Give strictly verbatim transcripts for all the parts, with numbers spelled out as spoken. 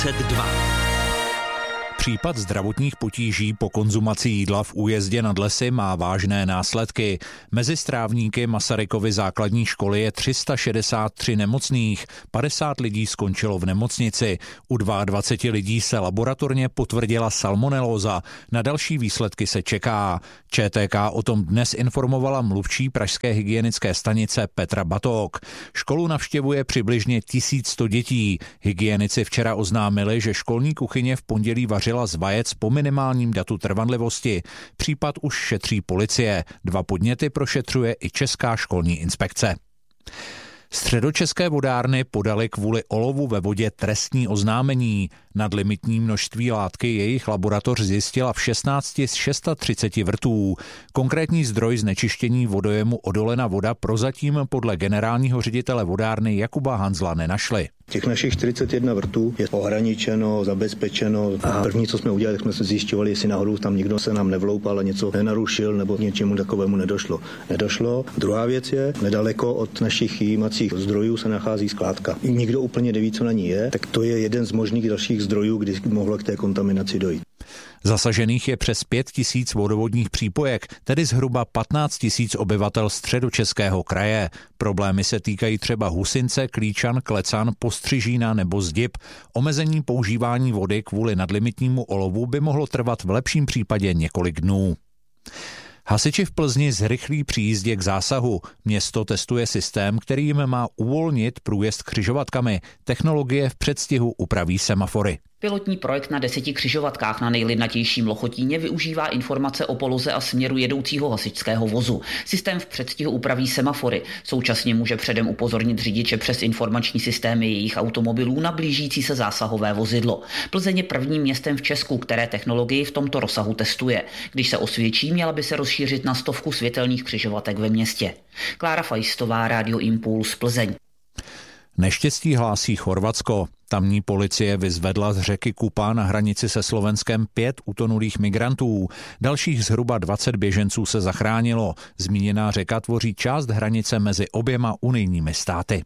dva. Případ zdravotních potíží po konzumaci jídla v Újezdě nad Lesy má vážné následky. Mezi strávníky Masarykovy základní školy je tři sta šedesát tři nemocných, padesát lidí skončilo v nemocnici. U dvacet dva lidí se laboratorně potvrdila salmonelóza. Na další výsledky se čeká. ČTK o tom dnes informovala mluvčí pražské hygienické stanice Petra Batók. Školu navštěvuje přibližně tisíc sto dětí. Hygienici včera oznámili, že školní kuchyně v pondělí vařila z vajec po minimálním datu trvanlivosti. Případ už šetří policie. Dva podněty prošetřuje i Česká školní inspekce. Středočeské vodárny podaly kvůli olovu ve vodě trestní oznámení. Nadlimitní množství látky jejich laboratoř zjistila v šestnácti z třiceti šesti vrtů. Konkrétní zdroj znečištění vodojemu Odolena voda prozatím podle generálního ředitele vodárny Jakuba Hanzla nenašli. Těch našich čtyřicet jedna vrtů je ohraničeno, zabezpečeno a první, co jsme udělali, tak jsme se zjišťovali, jestli náhodou tam nikdo se nám nevloupal a něco nenarušil nebo k něčemu takovému nedošlo. Nedošlo. Druhá věc je, nedaleko od našich jímacích zdrojů se nachází skládka. Nikdo úplně neví, co na ní je, tak to je jeden z možných dalších zdrojů, kdy mohlo k té kontaminaci dojít. Zasažených je přes pět tisíc vodovodních přípojek, tedy zhruba patnáct tisíc obyvatel Středočeského kraje. Problémy se týkají třeba Husince, Klíčan, Klecan, Postřižína nebo Zdib. Omezení používání vody kvůli nadlimitnímu olovu by mohlo trvat v lepším případě několik dnů. Hasiči v Plzni zrychlí při jízdě k zásahu. Město testuje systém, který jim má uvolnit průjezd křižovatkami. Technologie v předstihu upraví semafory. Pilotní projekt na deseti křižovatkách na nejlidnatějším Lochotíně využívá informace o poloze a směru jedoucího hasičského vozu. Systém v předstihu upraví semafory. Současně může předem upozornit řidiče přes informační systémy jejich automobilů na blížící se zásahové vozidlo. Plzeň je prvním městem v Česku, které technologii v tomto rozsahu testuje. Když se osvědčí, měla by se rozšířit na stovku světelných křižovatek ve městě. Klára Fajstová, Rádio Impuls, Plzeň. Neštěstí hlásí Chorvatsko. Tamní policie vyzvedla z řeky Kupa na hranici se Slovenskem pět utonulých migrantů. Dalších zhruba dvacet běženců se zachránilo. Zmíněná řeka tvoří část hranice mezi oběma unijními státy.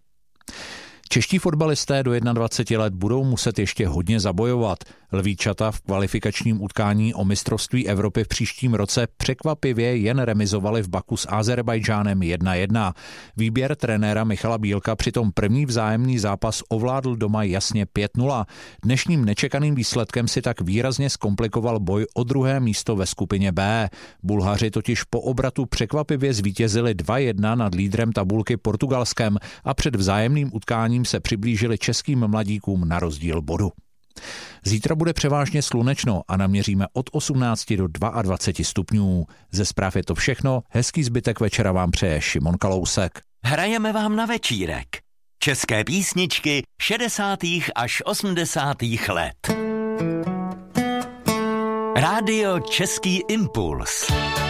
Čeští fotbalisté do dvaceti jedna let budou muset ještě hodně zabojovat. Lvíčata v kvalifikačním utkání o mistrovství Evropy v příštím roce překvapivě jen remizovali v Baku s Azerbajdžánem jedna jedna. Výběr trenéra Michala Bílka přitom první vzájemný zápas ovládl doma jasně pět nula. Dnešním nečekaným výsledkem si tak výrazně zkomplikoval boj o druhé místo ve skupině B. Bulhaři totiž po obratu překvapivě zvítězili dva jedna nad lídrem tabulky Portugalskem a před vzájemným utkáním se přiblížili českým mladíkům na rozdíl bodu. Zítra bude převážně slunečno a naměříme od osmnácti do dvaceti dvou stupňů. Ze zpráv je to všechno, hezký zbytek večera vám přeje Šimon Kalousek. Hrajeme vám na večírek. České písničky šedesátých až osmdesátých let. Rádio Český impuls.